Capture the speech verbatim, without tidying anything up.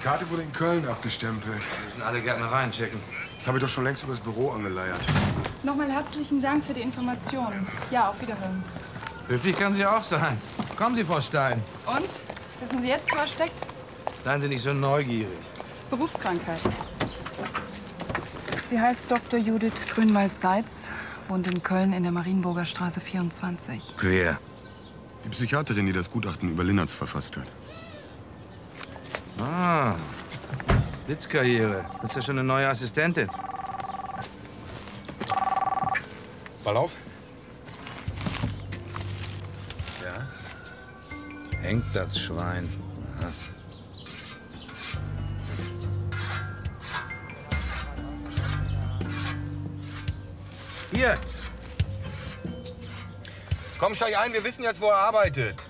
Karte wurde in Köln abgestempelt. Wir müssen alle Gärtnereien checken. Das habe ich doch schon längst übers Büro angeleiert. Nochmal herzlichen Dank für die Informationen. Ja, auf Wiederhören. Höflich kann sie auch sein. Kommen Sie, Frau Stein. Und? Wissen Sie jetzt, wo er steckt? Seien Sie nicht so neugierig. Berufskrankheit. Sie heißt Doktor Judith Grünwald-Seitz, wohnt in Köln in der Marienburger Straße vierundzwanzig. Wer? Die Psychiaterin, die das Gutachten über Linnertz verfasst hat. Ah, Blitzkarriere. Ist ja schon eine neue Assistentin. Ball auf. Ja. Hängt das Schwein. Aha. Hier. Komm, steig ein, wir wissen jetzt, wo er arbeitet.